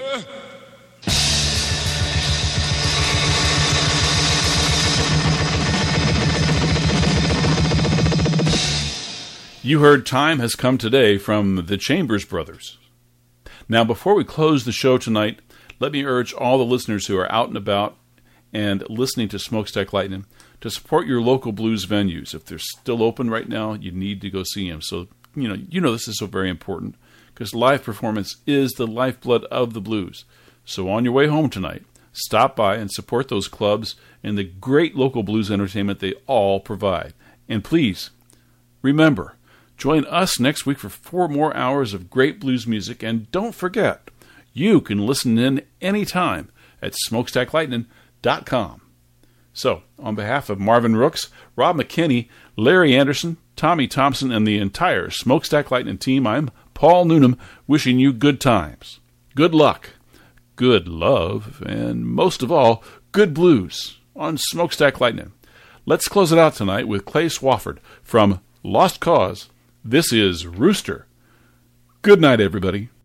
You heard Time Has Come Today from the Chambers Brothers. Now, before we close the show tonight, let me urge all the listeners who are out and about and listening to Smokestack Lightning to support your local blues venues. If they're still open right now, you need to go see them. So, you know this is so very important because live performance is the lifeblood of the blues. So on your way home tonight, stop by and support those clubs and the great local blues entertainment they all provide. And please, remember, join us next week for 4 more hours of great blues music. And don't forget, you can listen in anytime at smokestacklightning.com. So, on behalf of Marvin Rooks, Rob McKinney, Larry Anderson, Tommy Thompson, and the entire Smokestack Lightning team, I'm Paul Noonan, wishing you good times, good luck, good love, and most of all, good blues on Smokestack Lightning. Let's close it out tonight with Clay Swafford from Lost Cause. This is Rooster. Good night, everybody.